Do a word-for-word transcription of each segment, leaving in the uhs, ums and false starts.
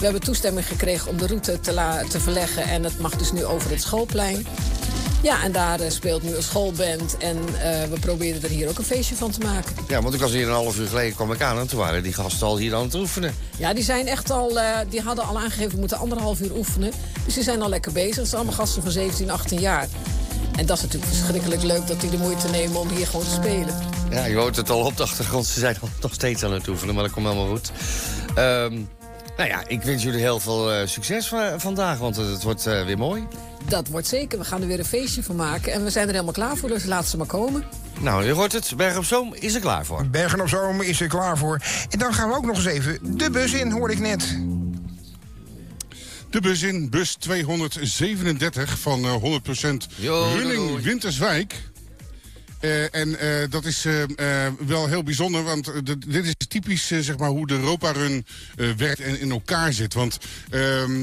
hebben toestemming gekregen om de route te, la- te verleggen. En het mag dus nu over het schoolplein. Ja, en daar uh, speelt nu een schoolband. En uh, we proberen er hier ook een feestje van te maken. Ja, want ik was hier een half uur geleden, kwam ik aan en toen waren die gasten al hier aan het oefenen. Ja, die zijn echt al, uh, die hadden al aangegeven, we moeten anderhalf uur oefenen. Dus die zijn al lekker bezig. Het zijn allemaal gasten van zeventien, achttien jaar. En dat is natuurlijk verschrikkelijk leuk dat die de moeite nemen om hier gewoon te spelen. Ja, je hoort het al op de achtergrond. Ze zijn nog steeds aan het oefenen, maar dat komt helemaal goed. Um, nou ja, ik wens jullie heel veel uh, succes va- vandaag, want het wordt uh, weer mooi. Dat wordt zeker. We gaan er weer een feestje van maken. En we zijn er helemaal klaar voor, dus laat ze maar komen. Nou, je hoort het. Bergen op Zoom is er klaar voor. Bergen op Zoom is er klaar voor. En dan gaan we ook nog eens even de bus in, hoorde ik net. De bus in, bus tweehonderdzevenendertig van uh, honderd procent Running Winterswijk. Uh, en uh, dat is uh, uh, wel heel bijzonder, want uh, de, dit is typisch uh, zeg maar, hoe de Europa-run uh, werkt en in elkaar zit. Want uh,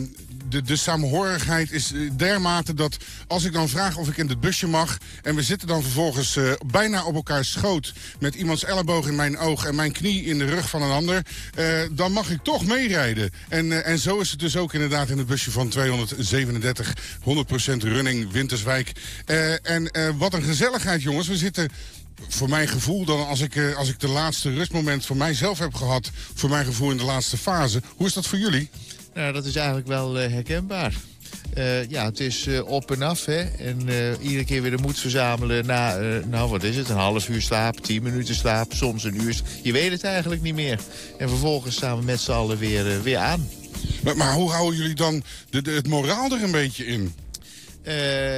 de, de saamhorigheid is dermate dat als ik dan vraag of ik in het busje mag... en we zitten dan vervolgens uh, bijna op elkaar schoot... met iemands elleboog in mijn oog en mijn knie in de rug van een ander... Uh, dan mag ik toch meerijden. En, uh, en zo is het dus ook inderdaad in het busje van tweehonderdzevenendertig... honderd procent Running Winterswijk. Uh, en uh, wat een gezelligheid, jongens. We zitten... Voor mijn gevoel, dan als ik, uh, als ik de laatste rustmoment voor mijzelf heb gehad... voor mijn gevoel in de laatste fase. Hoe is dat voor jullie? Nou, dat is eigenlijk wel uh, herkenbaar. Uh, ja, het is uh, op en af, hè. En uh, iedere keer weer de moed verzamelen na, uh, nou wat is het, een half uur slaap, tien minuten slaap, soms een uur. Je weet het eigenlijk niet meer. En vervolgens staan we met z'n allen weer, uh, weer aan. Maar, maar hoe houden jullie dan de, de, het moraal er een beetje in? Uh,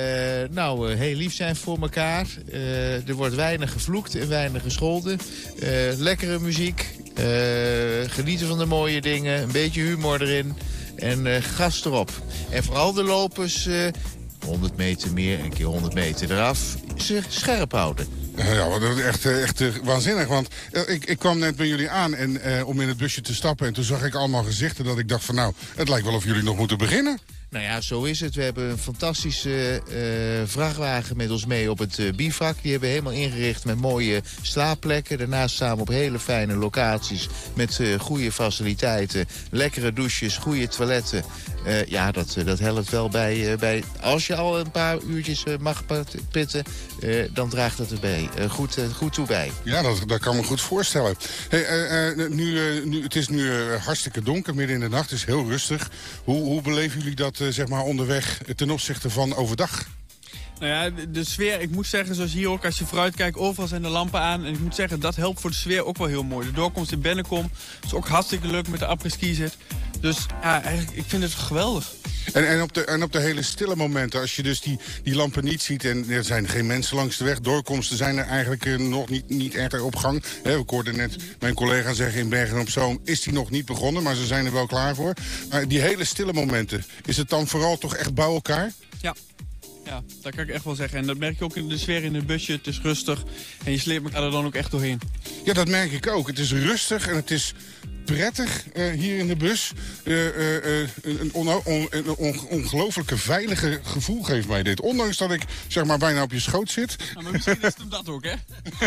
nou, uh, heel lief zijn voor elkaar. Uh, er wordt weinig gevloekt en weinig gescholden. Uh, lekkere muziek. Uh, genieten van de mooie dingen. Een beetje humor erin. En uh, gas erop. En vooral de lopers... Uh, honderd meter meer, een keer honderd meter eraf. Zich scherp houden. Ja, dat is echt, echt uh, waanzinnig. Want uh, ik, ik kwam net bij jullie aan en, uh, om in het busje te stappen. En toen zag ik allemaal gezichten dat ik dacht van... nou, het lijkt wel of jullie nog moeten beginnen. Nou ja, zo is het. We hebben een fantastische uh, vrachtwagen met ons mee op het uh, bivak. Die hebben we helemaal ingericht met mooie slaapplekken. Daarnaast staan we op hele fijne locaties met uh, goede faciliteiten. Lekkere douches, goede toiletten. Uh, ja, dat, uh, dat helpt wel bij, uh, bij... Als je al een paar uurtjes uh, mag pitten, uh, dan draagt dat erbij uh, goed, uh, goed toe bij. Ja, dat, dat kan me goed voorstellen. Hey, uh, uh, nu, uh, nu, het is nu uh, hartstikke donker, midden in de nacht. Het is heel rustig. Hoe, hoe beleven jullie dat uh, zeg maar onderweg ten opzichte van overdag? Nou ja, de, de sfeer, ik moet zeggen, zoals hier ook, als je vooruit kijkt, overal zijn de lampen aan. En ik moet zeggen, dat helpt voor de sfeer ook wel heel mooi. De doorkomst in Bennekom is ook hartstikke leuk met de après-ski zit. Dus ja, eigenlijk, ik vind het geweldig. En, en, op de, en op de hele stille momenten, als je dus die, die lampen niet ziet... en er zijn geen mensen langs de weg, doorkomsten zijn er eigenlijk uh, nog niet, niet echt op gang. He, we hoorden net mijn collega zeggen in Bergen op Zoom... is die nog niet begonnen, maar ze zijn er wel klaar voor. Maar die hele stille momenten, is het dan vooral toch echt bij elkaar? Ja. Ja, dat kan ik echt wel zeggen. En dat merk je ook in de sfeer in het busje. Het is rustig en je sleept elkaar er dan ook echt doorheen. Ja, dat merk ik ook. Het is rustig en het is prettig uh, hier in de bus. Uh, uh, uh, een on on een on ongelooflijke veilige gevoel geeft mij dit. Ondanks dat ik zeg maar bijna op je schoot zit. Nou, maar misschien is het hem dat ook, hè?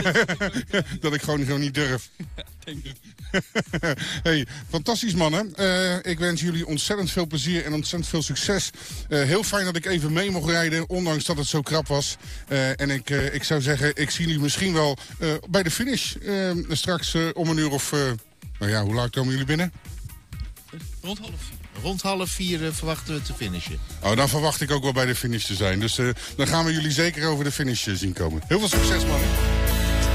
Dat ik gewoon, gewoon niet durf. Ja, denk ik. Hey, fantastisch mannen. Uh, ik wens jullie ontzettend veel plezier en ontzettend veel succes. Uh, heel fijn dat ik even mee mocht rijden, ondanks dat het zo krap was. Uh, en ik, uh, ik zou zeggen, ik zie jullie misschien wel uh, bij de finish. Uh, straks uh, om een uur of... Uh, nou ja, hoe laat komen jullie binnen? Rond half vier. Rond half vier uh, verwachten we te finishen. Oh, dan verwacht ik ook wel bij de finish te zijn. Dus uh, dan gaan we jullie zeker over de finish uh, zien komen. Heel veel succes, mannen.